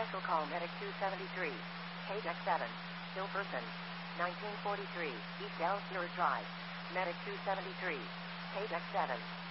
Special call Medic 273. KDEC 7. Still person. 1943. East Ellsworth Drive. Medic 273. KDEC 7.